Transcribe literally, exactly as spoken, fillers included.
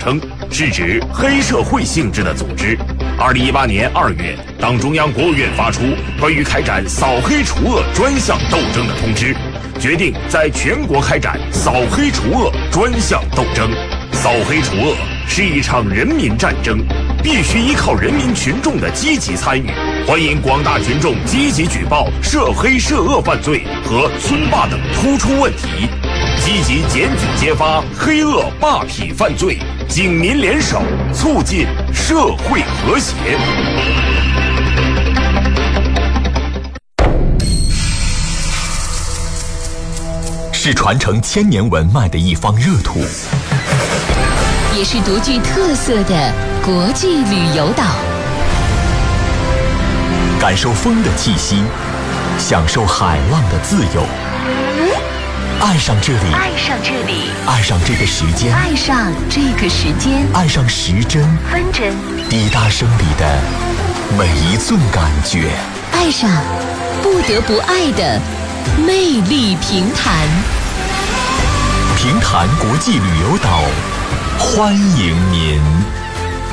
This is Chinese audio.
称，是指黑社会性质的组织。二零一八年二月，党中央、国务院发出关于开展扫黑除恶专项斗争的通知，决定在全国开展扫黑除恶专项斗争。扫黑除恶是一场人民战争，必须依靠人民群众的积极参与。欢迎广大群众积极举报涉黑涉恶犯罪和村霸等突出问题，积极检举揭发黑恶霸痞犯罪，警民联手，促进社会和谐。 是传承千年文脉的一方热土， 也是独具特色的国际旅游岛。 感受风的气息，享受海浪的自由，爱上这里， 爱上这里， 爱上这个时间， 爱上这个时间， 爱上时针分针， 滴答声里的每一寸感觉， 爱上不得不爱的魅力平潭。 平潭国际旅游岛，欢迎您。